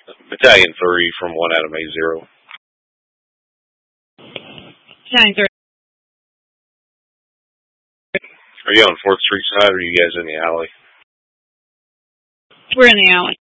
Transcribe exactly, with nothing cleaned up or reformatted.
Battalion three from one Adam A zero. Battalion three. Are you on fourth Street side, or are you guys in the alley? We're in the alley.